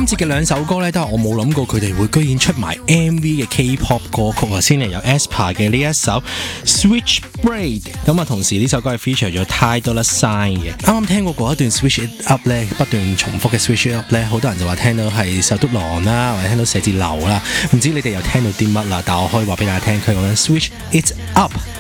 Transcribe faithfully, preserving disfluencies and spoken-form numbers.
節嘅兩首歌咧，都係我冇諗過佢哋會居然出埋 M V 嘅 K-pop 歌曲啊！先嚟有 aespa 嘅呢一首 Switchblade， 咁啊，同時呢首歌係 feature 咗 Ty Dolla $ign 嘅。啱啱聽過嗰一段 Switch It Up 咧，不斷重複嘅 Switch It Up 咧，好多人就話聽到係手篤郎啦，或者聽到寫字樓啦，唔知你哋又聽到啲乜啦？但我可以話俾大家聽，佢講緊 Switch It Up。